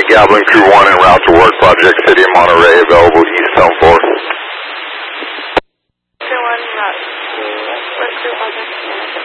Goblin Crew 1 en route to work, Project City of Monterey, available east home 4. Crew 1 route to work, Crew Project.